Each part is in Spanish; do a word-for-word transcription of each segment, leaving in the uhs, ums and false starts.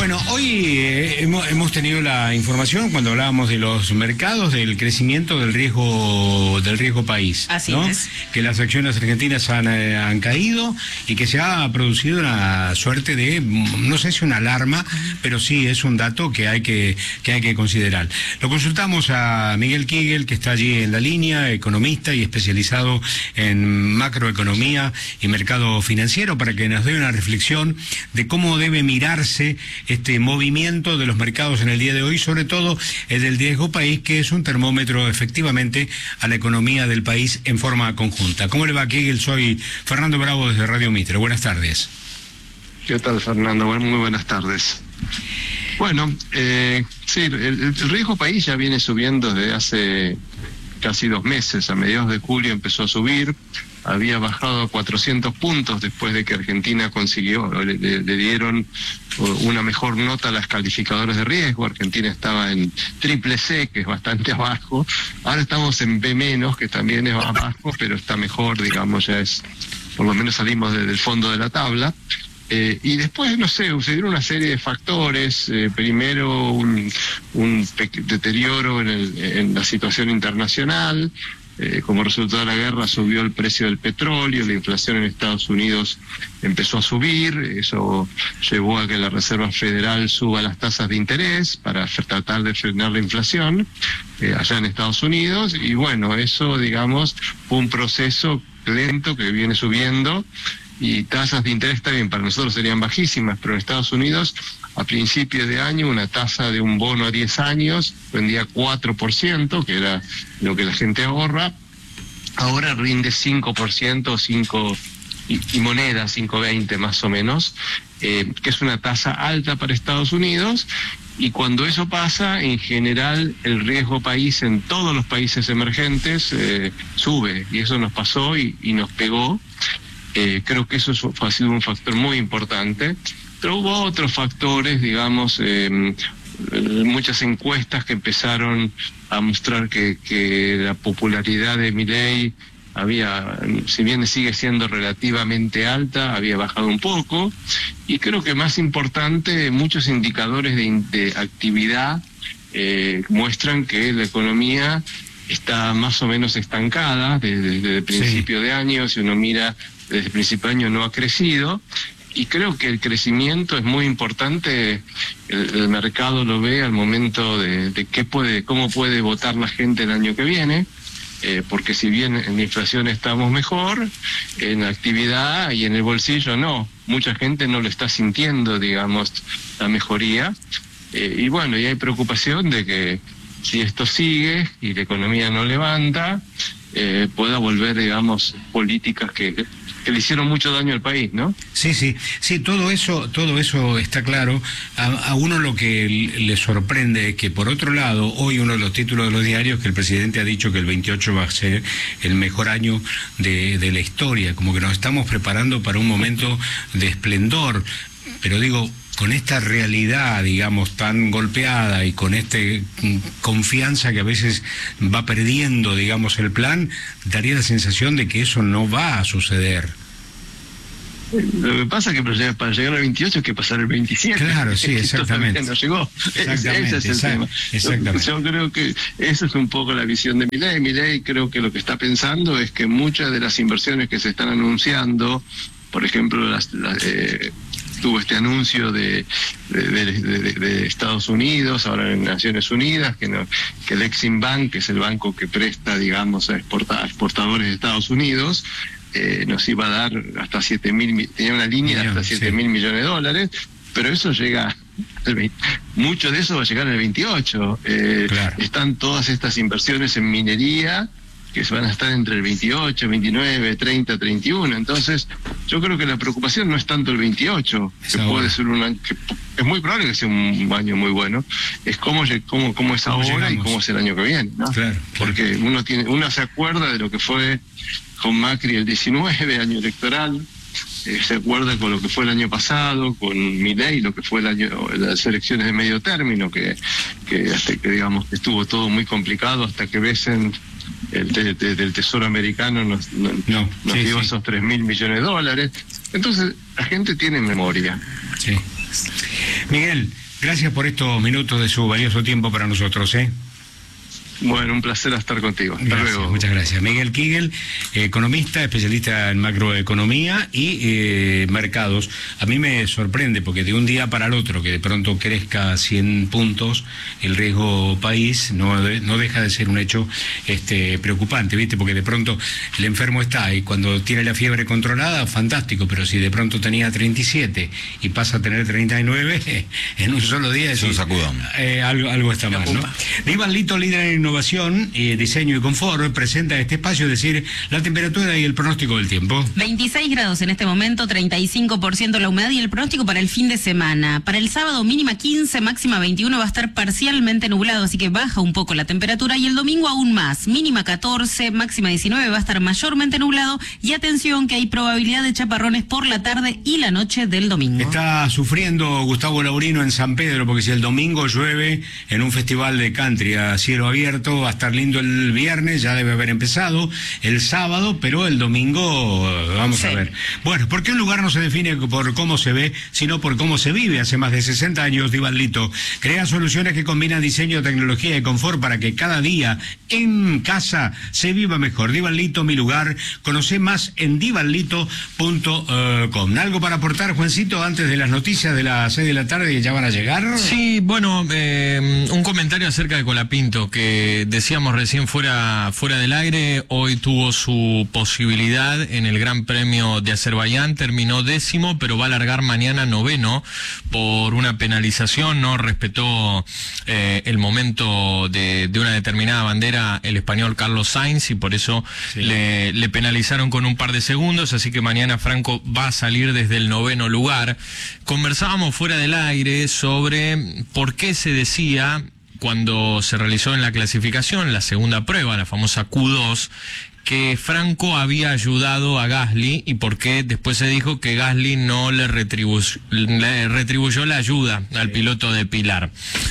Bueno, hoy eh, hemos, hemos tenido la información cuando hablábamos de los mercados del crecimiento del riesgo del riesgo país. Así ¿no? es. Que las acciones argentinas han, eh, han caído y que se ha producido una suerte de, no sé si una alarma, pero sí es un dato que hay que, que hay que considerar. Lo consultamos a Miguel Kigel, que está allí en la línea, economista y especializado en macroeconomía y mercado financiero, para que nos dé una reflexión de cómo debe mirarse este movimiento de los mercados en el día de hoy, sobre todo el del riesgo país, que es un termómetro efectivamente a la economía del país en forma conjunta. ¿Cómo le va, Kigel? Soy Fernando Bravo desde Radio Mitre. Buenas tardes. ¿Qué tal, Fernando? Bueno, muy buenas tardes. Bueno, eh, sí, el, el riesgo país ya viene subiendo desde hace casi dos meses. A mediados de julio empezó a subir, había bajado a cuatrocientos puntos después de que Argentina consiguió, le, le, le dieron una mejor nota a las calificadoras de riesgo. Argentina estaba en triple C, que es bastante abajo. Ahora estamos en B menos, que también es abajo, pero está mejor, digamos, ya es, por lo menos salimos desde el fondo de la tabla. Eh, y después, no sé, sucedieron una serie de factores. Eh, primero, un, un deterioro en, el, en la situación internacional. Eh, como resultado de la guerra subió el precio del petróleo, la inflación en Estados Unidos empezó a subir, eso llevó a que la Reserva Federal suba las tasas de interés para tratar de frenar la inflación eh, allá en Estados Unidos. Y bueno, eso, digamos, fue un proceso lento que viene subiendo. Y tasas de interés también para nosotros serían bajísimas, pero en Estados Unidos a principios de año una tasa de un bono a diez años rendía cuatro por ciento, que era lo que la gente ahorra, ahora rinde cinco por ciento, cinco y, y moneda, cinco veinte más o menos, eh, que es una tasa alta para Estados Unidos. Y cuando eso pasa, en general el riesgo país en todos los países emergentes eh, sube, y eso nos pasó y, y nos pegó. Eh, creo que eso ha sido un factor muy importante, pero hubo otros factores, digamos, eh, muchas encuestas que empezaron a mostrar que, que la popularidad de Milei había, si bien sigue siendo relativamente alta, había bajado un poco. Y creo que más importante, muchos indicadores de, de actividad eh, muestran que la economía está más o menos estancada desde, desde el principio sí. de año. Si uno mira desde el principio de año, no ha crecido, y creo que el crecimiento es muy importante. El, el mercado lo ve al momento de, de qué puede, cómo puede votar la gente el año que viene, eh, porque si bien en la inflación estamos mejor, en la actividad y en el bolsillo no, mucha gente no lo está sintiendo, digamos, la mejoría, eh, y bueno, y hay preocupación de que si esto sigue y la economía no levanta, eh, pueda volver, digamos, políticas que, que le hicieron mucho daño al país, ¿no? Sí, sí, sí, todo eso, todo eso está claro. A, a uno lo que le sorprende es que, por otro lado, hoy uno de los títulos de los diarios, que el presidente ha dicho que el veintiocho va a ser el mejor año de, de la historia, como que nos estamos preparando para un momento de esplendor, pero digo, con esta realidad, digamos, tan golpeada y con esta confianza que a veces va perdiendo, digamos, el plan, daría la sensación de que eso no va a suceder. Lo que pasa es que para llegar al veintiocho hay que pasar el veintisiete. Claro, sí, exactamente. No llegó. Ese es el tema. Exactamente. Yo creo que esa es un poco la visión de Milei. Milei creo que lo que está pensando es que muchas de las inversiones que se están anunciando, por ejemplo, las... las eh, tuvo este anuncio de, de, de, de, de Estados Unidos, ahora en Naciones Unidas, que, no, que el Exim Bank, que es el banco que presta, digamos, a, exporta, a exportadores de Estados Unidos, eh, nos iba a dar hasta siete mil, tenía una línea de hasta siete mil sí. millones de dólares, pero eso llega, al veinte, mucho de eso va a llegar en el veintiocho. Eh, claro. Están todas estas inversiones en minería, que van a estar entre el veintiocho, veintinueve, treinta, treinta y uno. Entonces, yo creo que la preocupación no es tanto el veintiocho, que ahora. puede ser un año, que es muy probable que sea un año muy bueno, es cómo, cómo, cómo es ahora llegamos? y cómo es el año que viene, ¿no? Claro, claro. Porque uno tiene, uno se acuerda de lo que fue con Macri el diecinueve, año electoral, eh, se acuerda con lo que fue el año pasado, con Milei, lo que fue el año, las elecciones de medio término, que, que hasta que digamos que estuvo todo muy complicado hasta que besen el de, de, del Tesoro americano nos, nos, no, nos sí, dio sí. esos tres mil millones de dólares. Entonces la gente tiene memoria. Sí. Miguel, gracias por estos minutos de su valioso tiempo para nosotros, ¿eh? Bueno, un placer estar contigo. Hasta Gracias, luego. muchas gracias. Miguel Kigel, economista, especialista en macroeconomía y eh, mercados. A mí me sorprende porque de un día para el otro que de pronto crezca cien puntos el riesgo país no, de, no deja de ser un hecho este, preocupante, ¿viste? Porque de pronto el enfermo está y cuando tiene la fiebre controlada, fantástico, pero si de pronto tenía treinta y siete y pasa a tener treinta y nueve en un solo día, es un sacudón. Eh, algo, algo está mal, ¿no? Divan Lito, líder en innovación, eh, diseño y confort, presenta este espacio, es decir, la temperatura y el pronóstico del tiempo. veintiséis grados en este momento, treinta y cinco por ciento la humedad y el pronóstico para el fin de semana. Para el sábado mínima quince, máxima veintiuno, va a estar parcialmente nublado, así que baja un poco la temperatura, y el domingo aún más, mínima catorce, máxima diecinueve, va a estar mayormente nublado, y atención que hay probabilidad de chaparrones por la tarde y la noche del domingo. Está sufriendo Gustavo Laurino en San Pedro, porque si el domingo llueve en un festival de country a cielo abierto, va a estar lindo el viernes, ya debe haber empezado el sábado, pero el domingo vamos sí. a ver. Bueno, ¿por qué un lugar no se define por cómo se ve, sino por cómo se vive? Hace más de sesenta años, Divan Lito crea soluciones que combinan diseño, tecnología y confort para que cada día en casa se viva mejor. Divan Lito, mi lugar. Conoce más en divan lito punto com. ¿Algo para aportar, Juancito, antes de las noticias de las seis de la tarde que ya van a llegar? Sí, bueno, eh, un comentario acerca de Colapinto, que decíamos recién fuera, fuera del aire. Hoy tuvo su posibilidad en el Gran Premio de Azerbaiyán, terminó décimo, pero va a largar mañana noveno por una penalización. No respetó eh, el momento de, de una determinada bandera el español Carlos Sainz, y por eso sí. le, le penalizaron con un par de segundos, así que mañana Franco va a salir desde el noveno lugar. Conversábamos fuera del aire sobre por qué se decía, cuando se realizó en la clasificación, la segunda prueba, la famosa Q dos, que Franco había ayudado a Gasly, y por qué después se dijo que Gasly no le, retribu le retribuyó la ayuda al piloto de Pilar.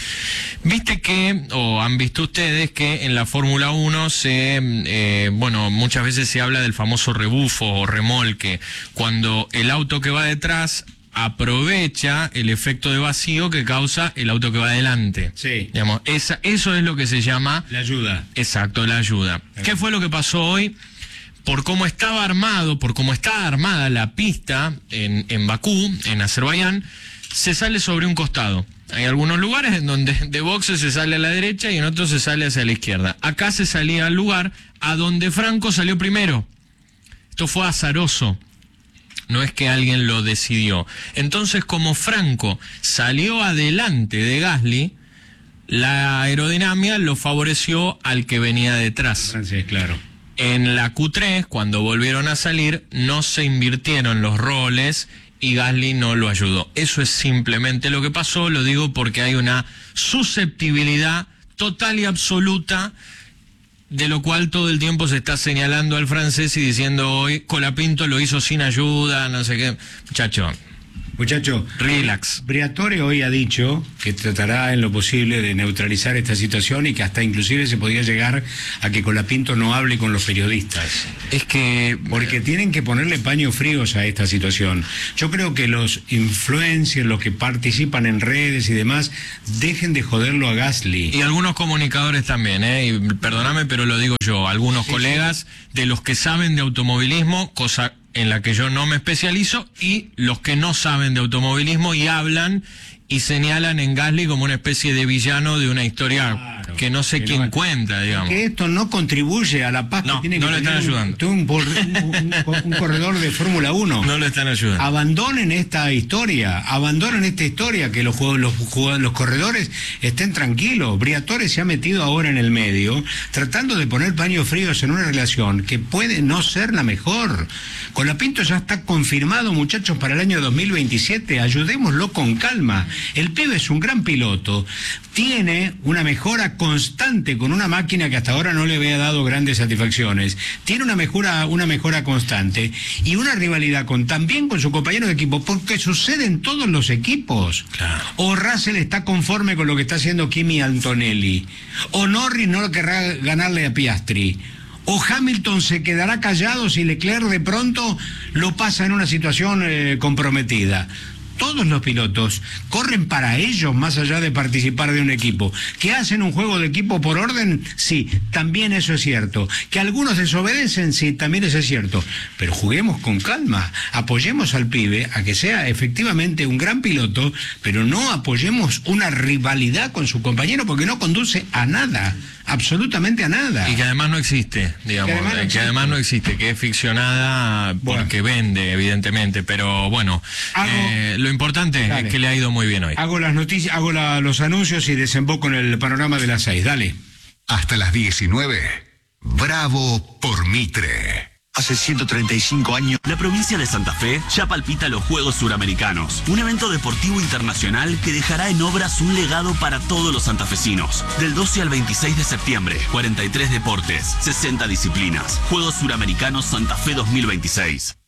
Viste que, o han visto ustedes que en la Fórmula uno se, eh, bueno, muchas veces se habla del famoso rebufo o remolque, cuando el auto que va detrás aprovecha el efecto de vacío que causa el auto que va adelante. Sí. Digamos, esa, eso es lo que se llama... La ayuda. Exacto, la ayuda. Okay. ¿Qué fue lo que pasó hoy? Por cómo estaba armado, por cómo está armada la pista en, en Bakú, en Azerbaiyán, se sale sobre un costado. Hay algunos lugares en donde de boxe se sale a la derecha y en otros se sale hacia la izquierda. Acá se salía al lugar a donde Franco salió primero. Esto fue azaroso. No es que alguien lo decidió. Entonces, como Franco salió adelante de Gasly, la aerodinámica lo favoreció al que venía detrás. Sí, claro. En la Q tres, cuando volvieron a salir, no se invirtieron los roles y Gasly no lo ayudó. Eso es simplemente lo que pasó. Lo digo porque hay una susceptibilidad total y absoluta, de lo cual todo el tiempo se está señalando al francés y diciendo hoy Colapinto lo hizo sin ayuda, no sé qué. Muchacho, Muchacho, relax. Briatore hoy ha dicho que tratará en lo posible de neutralizar esta situación y que hasta inclusive se podría llegar a que Colapinto no hable con los periodistas. Es que... Porque tienen que ponerle paños fríos a esta situación. Yo creo que los influencers, los que participan en redes y demás, dejen de joderlo a Gasly. Y algunos comunicadores también, ¿eh? Y perdóname, pero lo digo yo. Algunos sí, colegas sí. de los que saben de automovilismo, cosa en la que yo no me especializo, y los que no saben de automovilismo y hablan y señalan en Gasly como una especie de villano de una historia claro, que no sé que quién no, cuenta, digamos. Que esto no contribuye a la paz no, que tiene no que lo están tener ayudando. Un, un, un, un corredor de Fórmula uno. No lo están ayudando. Abandonen esta historia, abandonen esta historia, que los, los, los corredores estén tranquilos. Briatore se ha metido ahora en el medio, tratando de poner paños fríos en una relación que puede no ser la mejor. Colapinto ya está confirmado, muchachos, para el año dos mil veintisiete. Ayudémoslo con calma. El pibe es un gran piloto, tiene una mejora constante con una máquina que hasta ahora no le había dado grandes satisfacciones, tiene una mejora, una mejora constante y una rivalidad con también con su compañero de equipo, porque sucede en todos los equipos. Claro. O Russell está conforme con lo que está haciendo Kimi Antonelli, o Norris no querrá ganarle a Piastri, o Hamilton se quedará callado si Leclerc de pronto lo pasa en una situación eh, comprometida. todos los pilotos corren para ellos más allá de participar de un equipo. ¿Que hacen un juego de equipo por orden? Sí, también eso es cierto. ¿Que algunos desobedecen? Sí, también eso es cierto. Pero juguemos con calma, apoyemos al pibe a que sea efectivamente un gran piloto, pero no apoyemos una rivalidad con su compañero porque no conduce a nada. Absolutamente a nada. Y que además no existe, digamos, que además no existe, que, además no existe, que es ficcionada porque bueno. vende, evidentemente, pero bueno, hago, eh, lo importante dale. es que le ha ido muy bien hoy. Hago las noticias, hago la, los anuncios y desemboco en el panorama de las seis, dale. Hasta las diecinueve, bravo por Mitre. Hace ciento treinta y cinco años, la provincia de Santa Fe ya palpita los Juegos Suramericanos, un evento deportivo internacional que dejará en obras un legado para todos los santafesinos. Del doce al veintiséis de septiembre, cuarenta y tres deportes, sesenta disciplinas. Juegos Suramericanos Santa Fe dos mil veintiséis.